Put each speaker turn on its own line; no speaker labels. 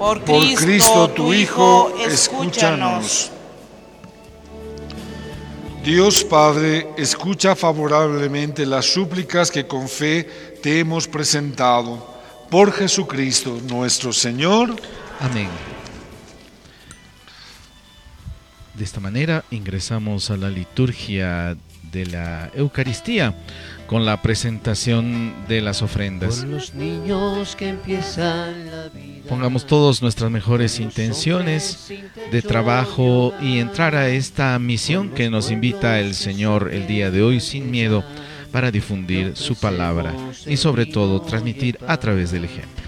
Por Cristo tu Hijo, escúchanos.
Dios Padre, escucha favorablemente las súplicas que con fe te hemos presentado. Por Jesucristo nuestro Señor.
Amén. De esta manera ingresamos a la liturgia de la Eucaristía con la presentación de las ofrendas.
Por los niños que empiezan la vida.
Pongamos todos nuestras mejores intenciones de trabajo y entrar a esta misión que nos invita el Señor el día de hoy sin miedo para difundir su palabra y sobre todo transmitir a través del ejemplo.